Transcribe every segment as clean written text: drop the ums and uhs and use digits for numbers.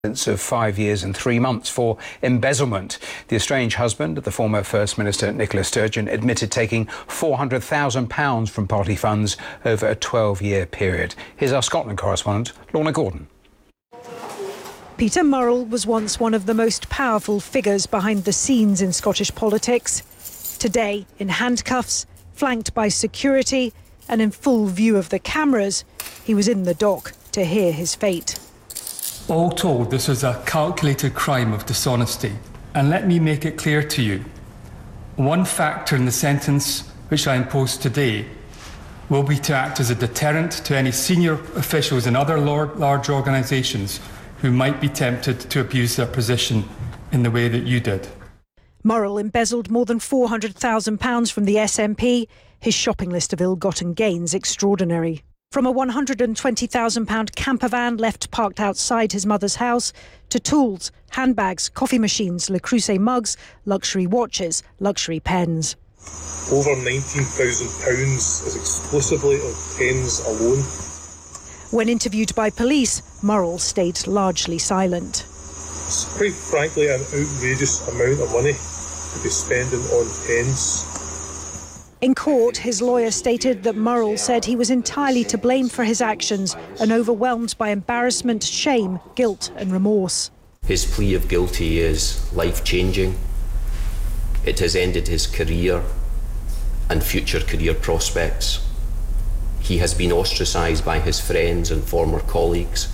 Of 5 years and 3 months for embezzlement. The estranged husband of the former First Minister Nicola Sturgeon admitted taking £400,000 from party funds over a 12-year period. Here's our Scotland correspondent, Lorna Gordon. Peter Murrell was once one of the most powerful figures behind the scenes in Scottish politics. Today, in handcuffs, flanked by security and in full view of the cameras, he was in the dock to hear his fate. All told, this was a calculated crime of dishonesty. And let me make it clear to you, one factor in the sentence which I impose today will be to act as a deterrent to any senior officials in other large organisations who might be tempted to abuse their position in the way that you did. Murrell embezzled more than £400,000 from the SNP, his shopping list of ill-gotten gains extraordinary. From a £120,000 camper van left parked outside his mother's house, to tools, handbags, coffee machines, Le Creuset mugs, luxury watches, luxury pens. Over £19,000 is exclusively of pens alone. When interviewed by police, Murrell stayed largely silent. It's quite frankly an outrageous amount of money to be spending on pens. In court, his lawyer stated that Murrell said he was entirely to blame for his actions and overwhelmed by embarrassment, shame, guilt and remorse. His plea of guilty is life-changing. It has ended his career and future career prospects. He has been ostracised by his friends and former colleagues.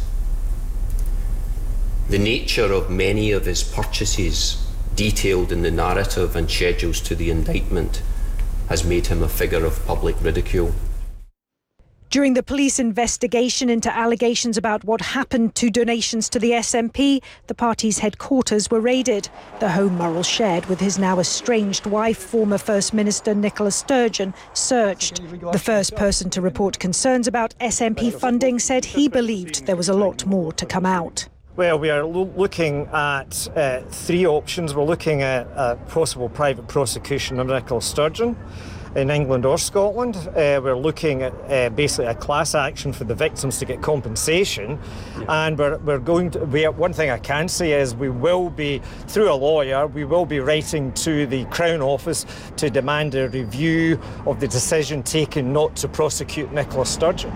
The nature of many of his purchases, detailed in the narrative and schedules to the indictment, has made him a figure of public ridicule. During the police investigation into allegations about what happened to donations to the SNP, the party's headquarters were raided. The home Murrell shared with his now estranged wife, former First Minister Nicola Sturgeon, searched. The first person to report concerns about SNP funding said he believed there was a lot more to come out. Well, we are looking at three options. We're looking at a possible private prosecution of Nicola Sturgeon in England or Scotland. We're looking at basically a class action for the victims to get compensation. And one thing I can say is we will be, through a lawyer, we will be writing to the Crown Office to demand a review of the decision taken not to prosecute Nicola Sturgeon.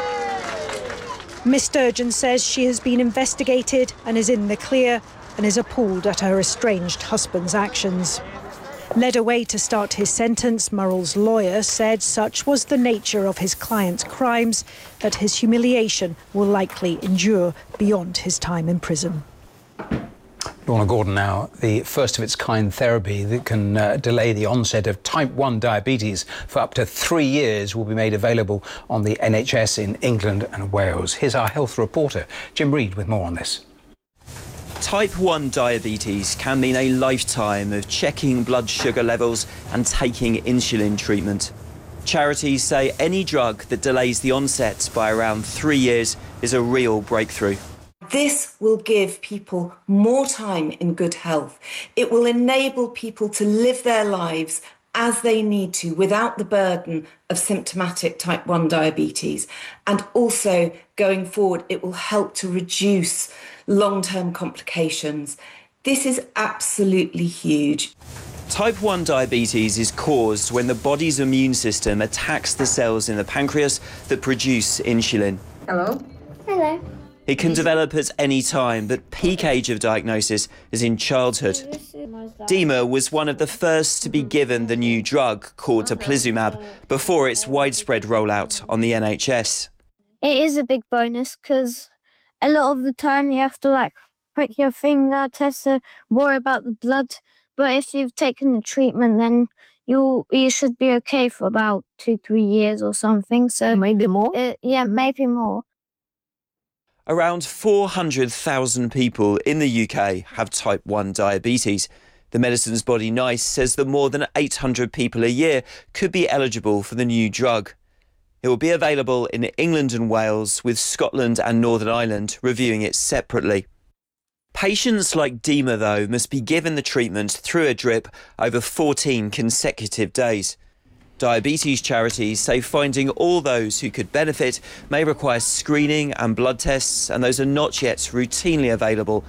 Miss Sturgeon says she has been investigated and is in the clear and is appalled at her estranged husband's actions. Led away to start his sentence, Murrell's lawyer said such was the nature of his client's crimes that his humiliation will likely endure beyond his time in prison. Lorna Gordon now. The first of its kind therapy that can delay the onset of type 1 diabetes for up to 3 years will be made available on the NHS in England and Wales. Here's our health reporter, Jim Reid, with more on this. Type 1 diabetes can mean a lifetime of checking blood sugar levels and taking insulin treatment. Charities say any drug that delays the onset by around 3 years is a real breakthrough. This will give people more time in good health. It will enable people to live their lives as they need to without the burden of symptomatic type 1 diabetes. And also, going forward, it will help to reduce long-term complications. This is absolutely huge. Type 1 diabetes is caused when the body's immune system attacks the cells in the pancreas that produce insulin. Hello. Hello. It can develop at any time, but peak age of diagnosis is in childhood. Dima was one of the first to be given the new drug called teplizumab before its widespread rollout on the NHS. It is a big bonus because a lot of the time you have to prick your finger, test to worry about the blood. But if you've taken the treatment, then you should be okay for about 2-3 years or something. So maybe more? Yeah, maybe more. Around 400,000 people in the UK have type 1 diabetes. The Medicines Body NICE says that more than 800 people a year could be eligible for the new drug. It will be available in England and Wales, with Scotland and Northern Ireland reviewing it separately. Patients like Dima, though, must be given the treatment through a drip over 14 consecutive days. Diabetes charities say finding all those who could benefit may require screening and blood tests, and those are not yet routinely available